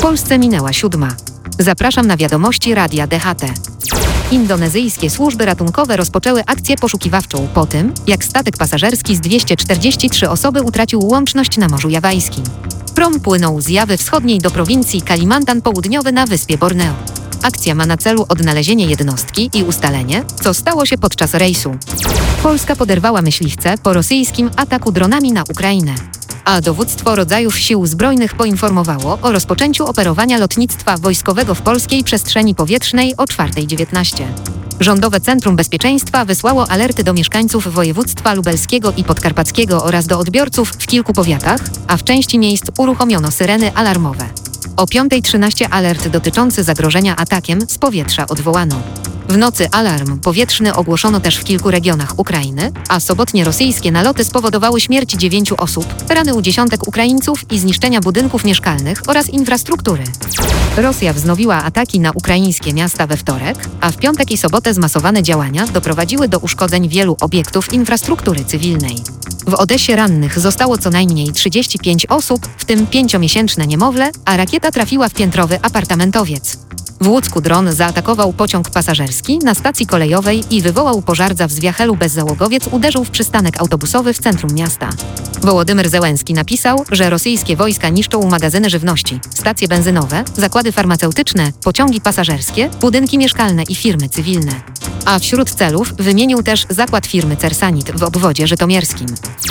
Polsce minęła 7. Zapraszam na wiadomości Radia DHT. Indonezyjskie służby ratunkowe rozpoczęły akcję poszukiwawczą po tym, jak statek pasażerski z 243 osoby utracił łączność na Morzu Jawajskim. Prom płynął z Jawy Wschodniej do prowincji Kalimantan Południowy na wyspie Borneo. Akcja ma na celu odnalezienie jednostki i ustalenie, co stało się podczas rejsu. Polska poderwała myśliwce po rosyjskim ataku dronami na Ukrainę. A dowództwo rodzajów sił zbrojnych poinformowało o rozpoczęciu operowania lotnictwa wojskowego w polskiej przestrzeni powietrznej o 4:19. Rządowe Centrum Bezpieczeństwa wysłało alerty do mieszkańców województwa lubelskiego i podkarpackiego oraz do odbiorców w kilku powiatach, a w części miejsc uruchomiono syreny alarmowe. O 5:13 alert dotyczący zagrożenia atakiem z powietrza odwołano. W nocy alarm powietrzny ogłoszono też w kilku regionach Ukrainy, a sobotnie rosyjskie naloty spowodowały śmierć 9 osób, rany u dziesiątek Ukraińców i zniszczenia budynków mieszkalnych oraz infrastruktury. Rosja wznowiła ataki na ukraińskie miasta we wtorek, a w piątek i sobotę zmasowane działania doprowadziły do uszkodzeń wielu obiektów infrastruktury cywilnej. W Odessie rannych zostało co najmniej 35 osób, w tym 5-miesięczne niemowlę, a rakieta trafiła w piętrowy apartamentowiec. W Łódzku dron zaatakował pociąg pasażerski na stacji kolejowej i wywołał pożar w Zwiachelu. Bezzałogowiec uderzył w przystanek autobusowy w centrum miasta. Wołodymyr Zełenski napisał, że rosyjskie wojska niszczą magazyny żywności, stacje benzynowe, zakłady farmaceutyczne, pociągi pasażerskie, budynki mieszkalne i firmy cywilne. A wśród celów wymienił też zakład firmy Cersanit w obwodzie żytomierskim.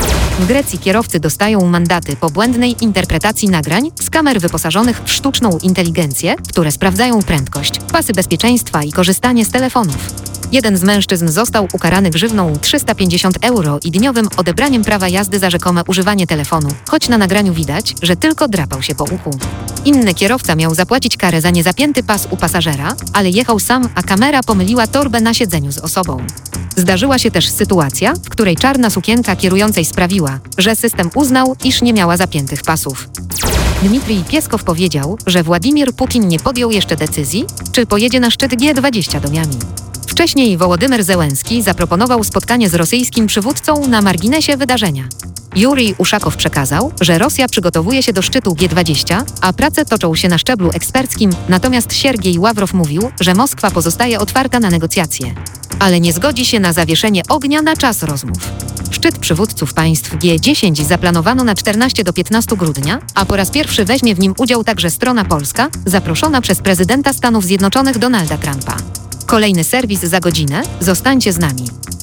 W Grecji kierowcy dostają mandaty po błędnej interpretacji nagrań z kamer wyposażonych w sztuczną inteligencję, które sprawdzają prędkość, pasy bezpieczeństwa i korzystanie z telefonów. Jeden z mężczyzn został ukarany grzywną 350 euro i dniowym odebraniem prawa jazdy za rzekome używanie telefonu, choć na nagraniu widać, że tylko drapał się po uchu. Inny kierowca miał zapłacić karę za niezapięty pas u pasażera, ale jechał sam, a kamera pomyliła torbę na siedzeniu z osobą. Zdarzyła się też sytuacja, w której czarna sukienka kierującej sprawiła, że system uznał, iż nie miała zapiętych pasów. Dmitrij Pieskow powiedział, że Władimir Putin nie podjął jeszcze decyzji, czy pojedzie na szczyt G20 do Miami. Wcześniej Wołodymyr Zełenski zaproponował spotkanie z rosyjskim przywódcą na marginesie wydarzenia. Jurij Uszakow przekazał, że Rosja przygotowuje się do szczytu G20, a prace toczą się na szczeblu eksperckim, natomiast Siergiej Ławrow mówił, że Moskwa pozostaje otwarta na negocjacje, ale nie zgodzi się na zawieszenie ognia na czas rozmów. Szczyt przywódców państw G10 zaplanowano na 14 do 15 grudnia, a po raz pierwszy weźmie w nim udział także strona polska, zaproszona przez prezydenta Stanów Zjednoczonych Donalda Trumpa. Kolejny serwis za godzinę, zostańcie z nami.